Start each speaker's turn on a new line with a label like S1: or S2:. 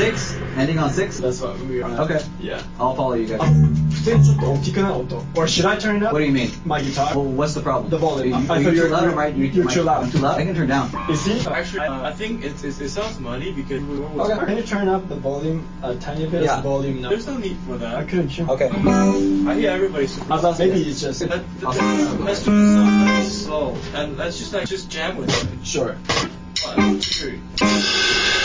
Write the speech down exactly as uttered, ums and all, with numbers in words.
S1: six? Ending on six?
S2: That's what we are.
S1: Okay.
S2: Yeah.
S1: I'll follow you guys.
S2: 普通にちょっと大きくない音 Or should I turn it up?
S1: What do you mean?
S2: My guitar.
S1: Well, what's the problem?
S2: The volume.
S1: Are you,
S2: I
S1: are
S2: thought
S1: you
S2: you're-
S1: too loud,
S2: you're-
S1: right? You-
S2: you're
S1: my-
S2: too loud.
S1: I'm too loud? I can turn down.
S2: Is he?
S3: Actually, uh, I think it's, it's, it sounds muddy because we were with
S2: Okay. Can you turn up the volume a tiny bit?
S1: Yeah.
S2: The volume now.
S3: There's no need for that.
S2: I couldn't hear.
S1: Okay.
S3: I hear everybody super
S2: I thought maybe it's just.
S3: Let, let, let's do the song very slow and let's just like just jam with it.
S2: Sure.
S3: One, two.